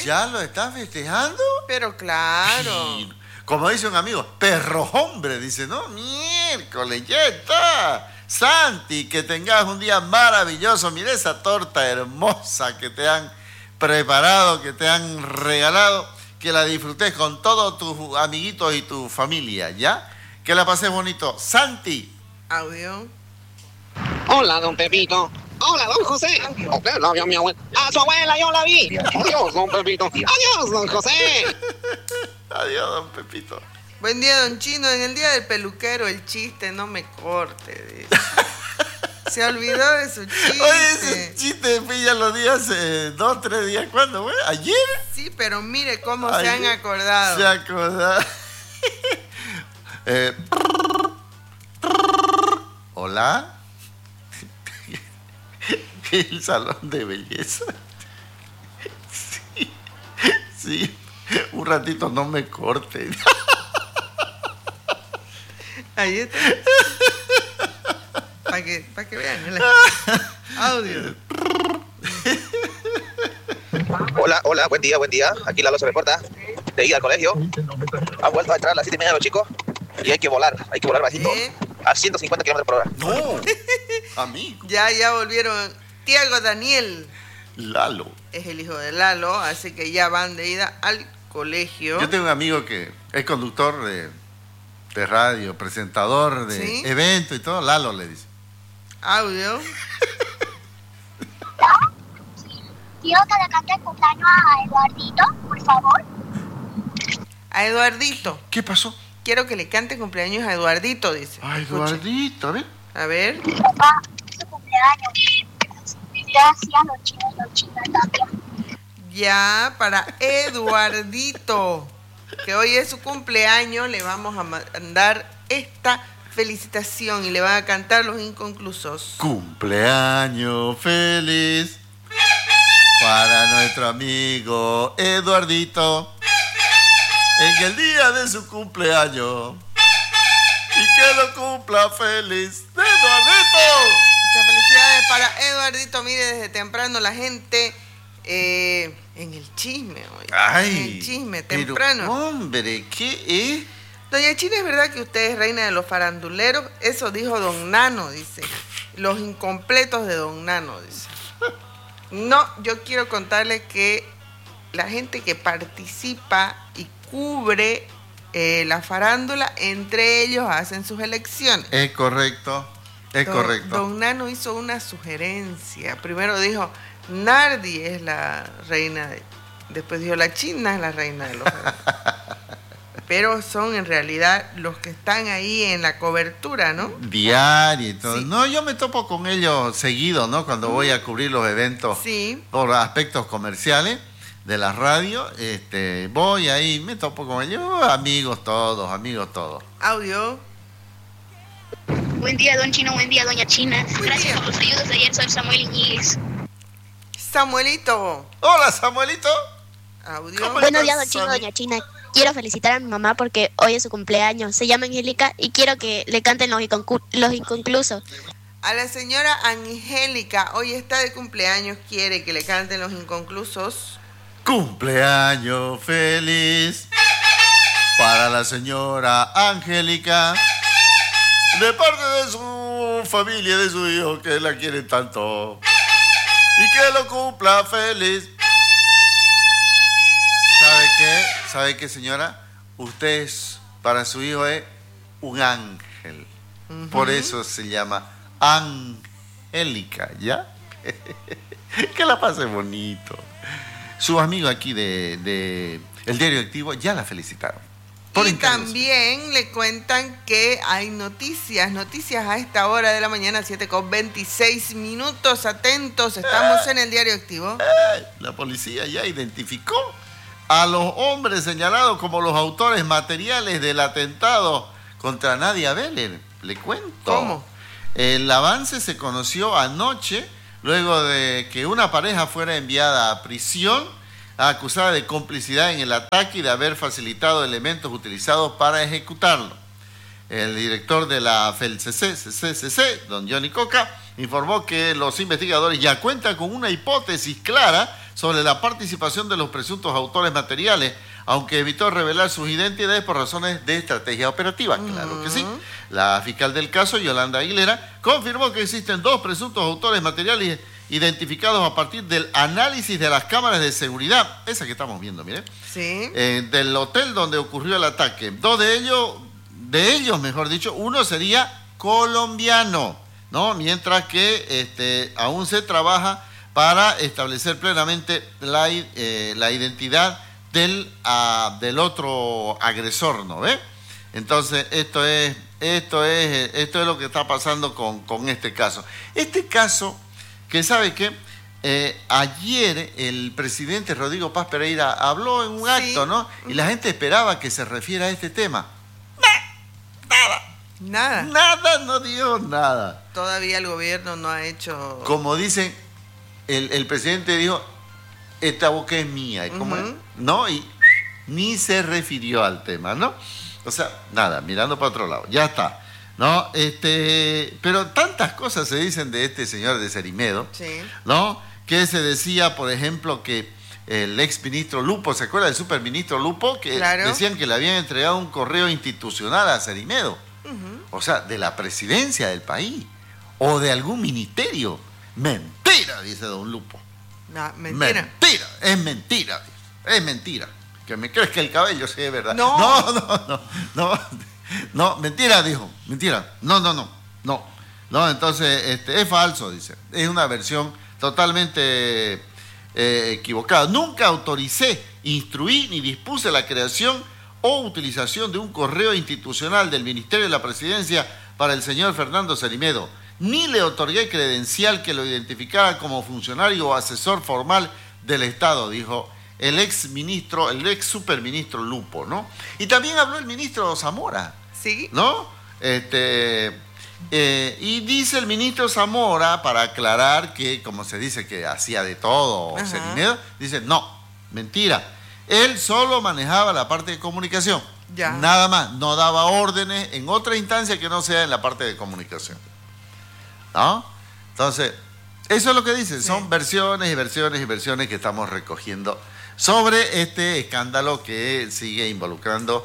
¿Ya lo estás festejando? Pero claro. Sí. Como dice un amigo, perro hombre, dice, ¿no? Miércoles, ya está. Santi, que tengas un día maravilloso. Mira esa torta hermosa que te han preparado, que te han regalado. Que la disfrutes con todos tus amiguitos y tu familia, ¿ya? Que la pases bonito. Santi. Audio. Hola, don Pepito. Hola, don José. Usted la vio a mi abuela. A su abuela yo la vi. Adiós, don Pepito. Adiós, don José. Adiós, don Pepito. Buen día, don Chino. En el día del peluquero, el chiste no me corte. Dice. Se olvidó de su chiste. Oye, ese chiste pilla los días, 2, 3 días. ¿Cuándo, güey? ¿Ayer? Sí, pero mire cómo Ayer se han acordado. Se acordaron. Hola. El salón de belleza. Sí, sí. Un ratito no me corte. Ahí está. Para que vean. Audio. Hola, buen día. Aquí Lalo se reporta. De ida al colegio. Ha vuelto a entrar a las 7:30 de los chicos. Y hay que volar bajito. A 150 kilómetros por hora. No, amigo. Ya volvieron. Tiago Daniel. Lalo. Es el hijo de Lalo, así que ya van de ida al colegio. Yo tengo un amigo que es conductor de radio, presentador de ¿Sí? eventos y todo. Lalo le dice. Audio. Quiero que le cante el cumpleaños a Eduardito, por favor. A Eduardito. ¿Qué pasó? Quiero que le cante cumpleaños a Eduardito, dice. Ay, Escuche. Eduardito, a ver. A ver. Papá, es su cumpleaños. Gracias, los chinos también. Ya, para Eduardito, que hoy es su cumpleaños, le vamos a mandar esta felicitación y le van a cantar los inconclusos. Cumpleaños feliz para nuestro amigo Eduardito en el día de su cumpleaños y que lo cumpla feliz. ¡Eduardito! Muchas felicidades para Eduardito. Mire, desde temprano la gente en el chisme hoy. Ay, en el chisme, pero, temprano. hombre, ¿qué es? Doña China, ¿es verdad que usted es reina de los faranduleros? Eso dijo don Nano, dice. Los incompletos de don Nano, dice. No, yo quiero contarle que la gente que participa y cubre la farándula, entre ellos hacen sus elecciones. Es correcto, es correcto. Don Nano hizo una sugerencia. Primero dijo, Nardi es la reina, después dijo, la China es la reina de los pero son en realidad los que están ahí en la cobertura, ¿no? Diario y todo. Sí. No, yo me topo con ellos seguido, ¿no? Cuando voy a cubrir los eventos Sí. por aspectos comerciales de la radio, voy ahí, me topo con ellos, amigos todos. Audio. Buen día, don Chino. Buen día, doña China. Buen Gracias día. por los ayudos de ayer. Soy Samuel Iñiguez. Samuelito. Hola, Samuelito. Audio. ¿Cómo Buenos estás, días, don Chino, Sammy? doña China. Quiero felicitar a mi mamá porque hoy es su cumpleaños. Se llama Angélica y quiero que le canten los inconclusos. A la señora Angélica, hoy está de cumpleaños, quiere que le canten los inconclusos. Cumpleaños feliz para la señora Angélica, de parte de su familia, de su hijo, que la quieren tanto, y que lo cumpla feliz. ¿Sabe qué, señora? Usted para su hijo es un ángel. Por eso se llama Angélica, ¿ya? Que la pase bonito. Sus amigos aquí de El Diario Activo ya la felicitaron. Y también le cuentan que hay noticias a esta hora de la mañana, 7:26. Atentos, estamos en El Diario Activo. La policía ya identificó a los hombres señalados como los autores materiales del atentado contra Nadia Beller. Le cuento. ¿Cómo? El avance se conoció anoche, luego de que una pareja fuera enviada a prisión, acusada de complicidad en el ataque y de haber facilitado elementos utilizados para ejecutarlo. El director de la FELCC, don Johnny Coca, informó que los investigadores ya cuentan con una hipótesis clara sobre la participación de los presuntos autores materiales, aunque evitó revelar sus identidades por razones de estrategia operativa. Claro que sí. La fiscal del caso, Yolanda Aguilera, confirmó que existen 2 presuntos autores materiales identificados a partir del análisis de las cámaras de seguridad, esa que estamos viendo, miren, Sí. del hotel donde ocurrió el ataque. 2 de ellos, mejor dicho, uno sería colombiano, ¿no? Mientras que aún se trabaja para establecer plenamente la identidad del otro agresor, ¿no ve? Entonces, esto es lo que está pasando con este caso. Este caso, que sabe que ayer el presidente Rodrigo Paz Pereira habló en un acto, ¿no? Y la gente esperaba que se refiera a este tema. Nada, no dijo nada. Todavía el gobierno no ha hecho... Como dicen, el presidente dijo, esta boca es mía, ¿cómo es? ¿No? Y ni se refirió al tema, ¿no? O sea, nada, mirando para otro lado, ya está, ¿no? Pero tantas cosas se dicen de este señor de Cerimedo, Sí. ¿no? Que se decía, por ejemplo, que el exministro Lupo, ¿se acuerda del superministro Lupo? Que Claro. decían que le habían entregado un correo institucional a Cerimedo. O sea, de la presidencia del país o de algún ministerio. Mentira, dice don Lupo. No, mentira. Mentira, es mentira. Es mentira. Que me crees que el cabello sí es verdad. No. No, mentira, dijo. Mentira. No, entonces es falso, dice. Es una versión totalmente equivocada. Nunca autoricé, instruí ni dispuse la creación o utilización de un correo institucional del Ministerio de la Presidencia para el señor Fernando Cerimedo, ni le otorgué credencial que lo identificara como funcionario o asesor formal del Estado, dijo el ex superministro Lupo, ¿no? Y también habló el ministro Zamora, Sí. ¿no? Y dice el ministro Zamora, para aclarar que, como se dice que hacía de todo Ajá. Cerimedo, dice, no, mentira. Él solo manejaba la parte de comunicación. Ya. Nada más, no daba órdenes en otra instancia que no sea en la parte de comunicación. ¿No? Entonces, eso es lo que dicen. Sí. Son versiones y versiones y versiones que estamos recogiendo sobre este escándalo que sigue involucrando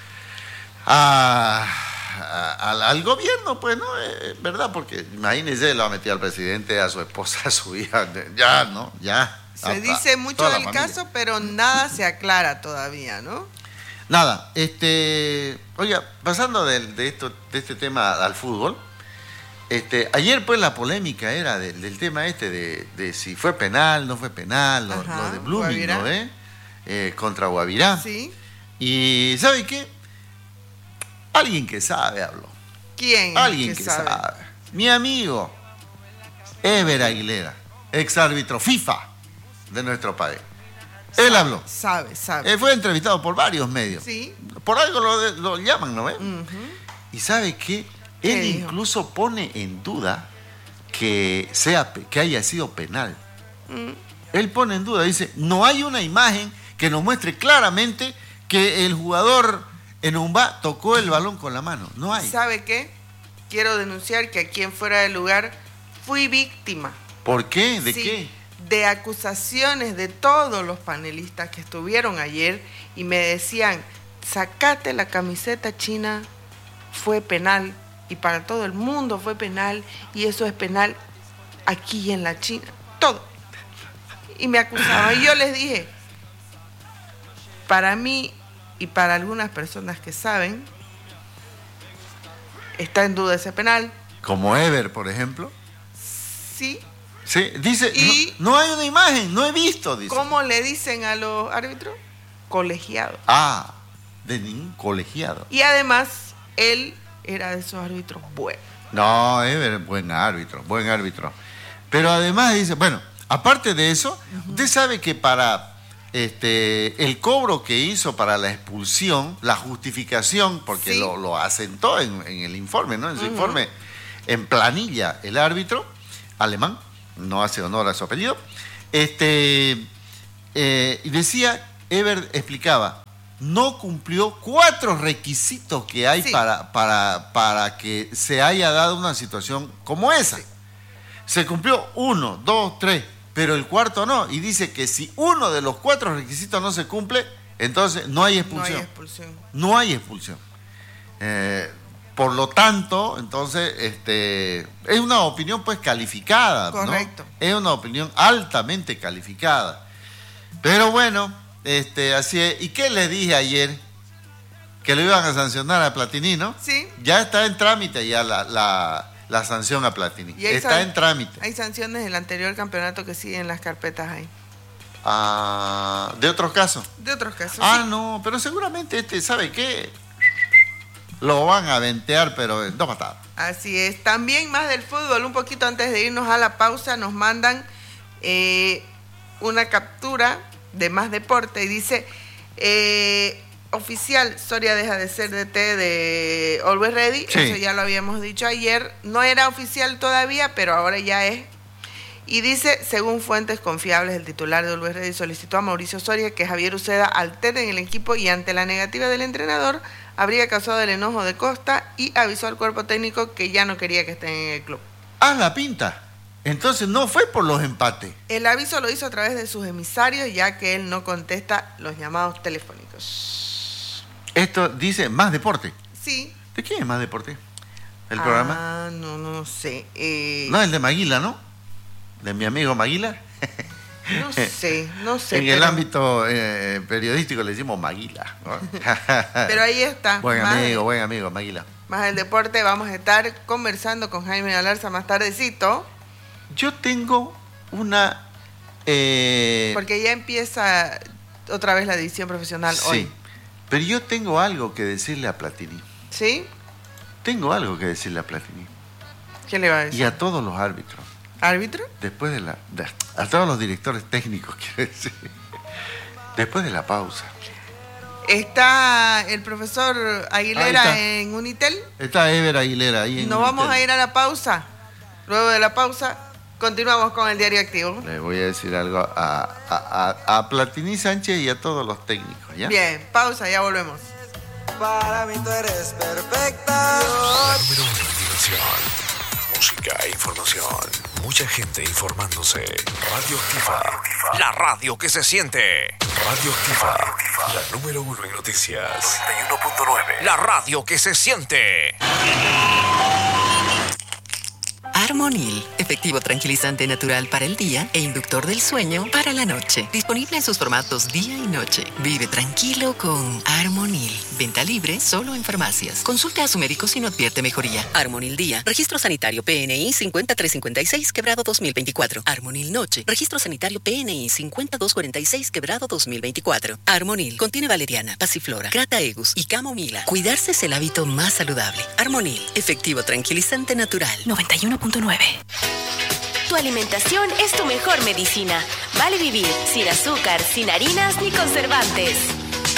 al gobierno, pues, ¿no? ¿Verdad? Porque imagínense, lo ha metido al presidente, a su esposa, a su hija. Ya, ¿no? Ya. Se dice mucho toda la del familia. caso, pero nada se aclara todavía, ¿no? Nada, oiga, pasando de este tema al fútbol, ayer pues la polémica era del tema de si fue penal, no fue penal, Ajá, lo de Blooming, Guavirá. ¿no? Contra Guavirá. Sí. Y ¿sabe qué? Alguien que sabe habló. ¿Quién? Alguien que sabe. Mi amigo, Ever Aguilera, ex árbitro FIFA de nuestro país. Él habló. Sabe. Él fue entrevistado por varios medios. Sí. Por algo lo llaman, ¿no ves? Ujú. Y ¿sabe qué? ¿Qué Él dijo? incluso pone en duda que haya sido penal. Él pone en duda, dice, no hay una imagen que nos muestre claramente que el jugador en Umbá tocó el balón con la mano. No hay. ¿Sabe qué? Quiero denunciar que aquí en Fuera de Lugar fui víctima. ¿Por qué? ¿De Sí, qué? de acusaciones de todos los panelistas que estuvieron ayer y me decían, sacate la camiseta china, fue penal y para todo el mundo fue penal y eso es penal aquí en la China, todo. Y me acusaban y yo les dije, para mí y para algunas personas que saben, está en duda ese penal, Como Ever, por ejemplo. sí. Sí, dice, Y- no hay una imagen, no he visto, dice. ¿Cómo le dicen a los árbitros? Colegiado. Ah, de ningún colegiado. Y además, él era de esos árbitros buenos. No, Ever, buen árbitro. Pero además dice, bueno, aparte de eso, usted sabe que para el cobro que hizo para la expulsión, la justificación, porque Sí. lo asentó en el informe, ¿no? En su informe, en planilla, el árbitro alemán, no hace honor a su apellido, y decía, Ever explicaba, no cumplió 4 requisitos que hay Sí. para que se haya dado una situación como esa. Sí. Se cumplió 1, 2, 3, pero el cuarto no. Y dice que si uno de los 4 requisitos no se cumple, entonces no hay expulsión. No hay expulsión. Por lo tanto, entonces, es una opinión pues calificada, correcto, ¿no? Es una opinión altamente calificada. Pero bueno, así es. ¿Y qué les dije ayer? Que lo iban a sancionar a Platini, ¿no? Sí. Ya está en trámite ya la sanción a Platini. Está en trámite. Hay sanciones del anterior campeonato que siguen las carpetas ahí. ¿De otros casos? De otros casos, sí. No, pero seguramente ¿sabe qué? Lo van a ventear, pero en 2 patadas. Así es. También más del fútbol, un poquito antes de irnos a la pausa, nos mandan una captura de Más Deporte y dice, oficial, Soria deja de ser DT de Always Ready, sí. Eso ya lo habíamos dicho ayer, no era oficial todavía, pero ahora ya es. Y dice, según fuentes confiables, el titular de Always Ready solicitó a Mauricio Soria que Javier Uceda alterne en el equipo y ante la negativa del entrenador, habría causado el enojo de Costa y avisó al cuerpo técnico que ya no quería que estén en el club. La pinta. Entonces no fue por los empates. El aviso lo hizo a través de sus emisarios, ya que él no contesta los llamados telefónicos. Esto dice Más Deporte. Sí. ¿De quién es Más Deporte? ¿El programa? No sé. No, el de Maguila, ¿no? De mi amigo Maguila. No sé. En el ámbito periodístico le decimos Maguila, ¿no? Pero ahí está. Buen amigo, Maguila. Más el deporte, vamos a estar conversando con Jaime Galarza más tardecito. Yo tengo una... Porque ya empieza otra vez la división profesional hoy. Sí, pero yo tengo algo que decirle a Platini. ¿Sí? Tengo algo que decirle a Platini. ¿Qué le va a decir? Y a todos los árbitros. ¿Árbitro? Después a todos los directores técnicos, quiero decir. Después de la pausa. ¿Está el profesor Aguilera en Unitel? Está Ever Aguilera ahí en Unitel. Nos vamos a ir a la pausa. Luego de la pausa, continuamos con el Diario Activo. Le voy a decir algo a Platini Sánchez y a todos los técnicos, ¿ya? Bien, pausa, ya volvemos. Para mí tú eres perfecta. La número 1 en diversión, música e información. Mucha gente informándose. Radio Activa. La radio que se siente. Radio Activa. La número 1 en noticias. 91.9. La radio que se siente. Armonil, efectivo tranquilizante natural para el día e inductor del sueño para la noche. Disponible en sus formatos día y noche. Vive tranquilo con Armonil. Venta libre solo en farmacias. Consulte a su médico si no advierte mejoría. Armonil Día. Registro sanitario PNI 5356 quebrado 2024. Armonil Noche. Registro sanitario PNI 5246 quebrado 2024. Armonil contiene valeriana, pasiflora, crataegus y camomila. Cuidarse es el hábito más saludable. Armonil, efectivo tranquilizante natural. 91.9. Tu alimentación es tu mejor medicina. Vale vivir sin azúcar, sin harinas ni conservantes.